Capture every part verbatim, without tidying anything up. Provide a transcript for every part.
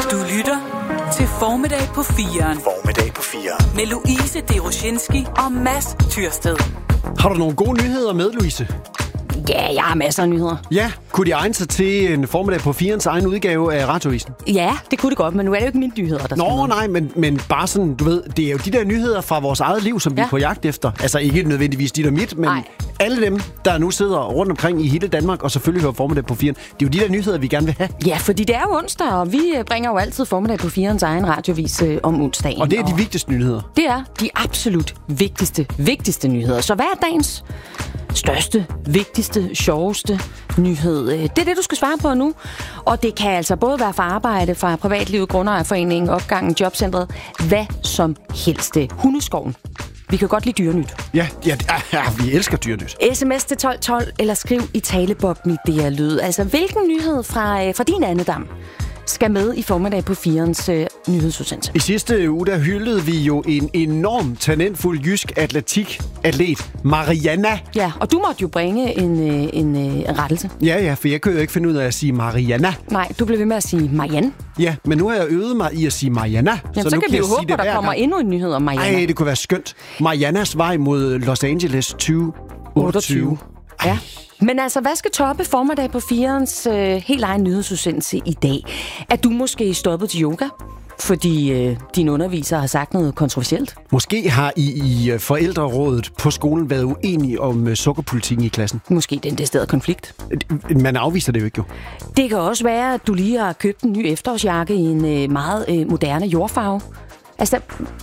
Du lytter til Formiddag på firen. Formiddag på firen. Med Louise Deroshinski og Mads Tyrsted. Har du nogle gode nyheder med, Louise? Ja, jeg har masser af nyheder. Ja, kunne de egne sig til en Formiddag på firens egen udgave af Radioavisen? Ja, det kunne det godt, men nu er det jo ikke mine nyheder, der Nå, nej, men, men bare sådan, du ved, det er jo de der nyheder fra vores eget liv, som ja. vi er på jagt efter. Altså ikke nødvendigvis dit og mit, men nej. alle dem, der nu sidder rundt omkring i hele Danmark, og selvfølgelig hører Formiddag på firen, det er jo de der nyheder, vi gerne vil have. Ja, fordi det er jo onsdag, og vi bringer jo altid Formiddag på firens egen radioavis øh, om onsdagen. Og det er de vigtigste nyheder. Det er de absolut vigtigste, vigtigste nyheder. Så hvad er dagens største, vigtigste, sjoveste nyhed? Det er det, du skal svare på nu. Og det kan altså både være fra arbejde, fra privatlivet, grundejerforeningen, opgangen, jobcentret, hvad som helst. Hundeskoven. Vi kan godt lide dyrenyt. Ja, ja, ja, vi elsker dyrenyt. Sms til tolv tolv eller skriv i talebobben i D R Lyd. Altså, hvilken nyhed fra, fra din andedam skal med i Formiddag på firens øh, nyhedsudsendelse? I sidste uge, der hyldede vi jo en enorm talentfuld jysk atletik-atlet, Marianna. Ja, og du måtte jo bringe en, øh, en, øh, en rettelse. Ja, ja, for jeg kunne jo ikke finde ud af at sige Marianna. Nej, du blev ved med at sige Marianne. Ja, men nu har jeg øvet mig i at sige Marianna. Jamen, så, så nu kan, kan vi jo håbe, at der kommer gang. endnu en nyhed om Marianna. Ej, det kunne være skønt. Mariannas vej mod Los Angeles tyve otteogtyve. Ja. Men altså, hvad skal toppe Formiddag på firens øh, helt egen nyhedsudsendelse i dag? Er du måske stoppet til yoga, fordi øh, din underviser har sagt noget kontroversielt? Måske har I i forældrerådet på skolen været uenige om øh, sukkerpolitikken i klassen. Måske den decideret konflikt. Man afviser det jo ikke, jo. Det kan også være, at du lige har købt en ny efterårsjakke i en øh, meget øh, moderne jordfarve. Altså,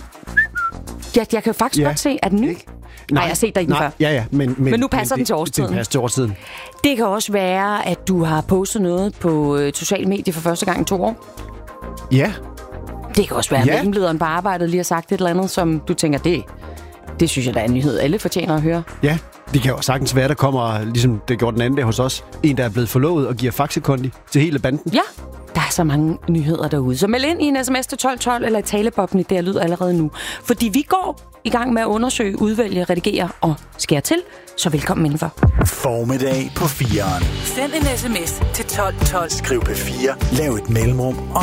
jeg, jeg kan jo faktisk ja. godt se, at den ny... Nej, jeg har set dig i den nej, før. Ja, ja, men, men, men nu passer men den til årstiden. Det passer til årstiden. Det kan også være, at du har postet noget på øh, sociale medier for første gang i to år. Ja. Det kan også være, at ja. mellemlederen på arbejdet lige har sagt et eller andet, som du tænker, det, det synes jeg, der er en nyhed. Alle fortjener at høre. Ja, det kan jo sagtens være, der kommer, ligesom det gjorde den anden dag hos os, en, der er blevet forlovet og giver faxekondi til hele banden. Ja. Der er så mange nyheder derude. Så meld ind i en sms til tolv tolv eller i talebobben i D R Lyd allerede nu. Fordi vi går i gang med at undersøge, udvælge, redigere og skære til. Så velkommen indenfor. Formiddag på firen. Send en sms til tolv tolv. Skriv P fire, lav et mellemrum og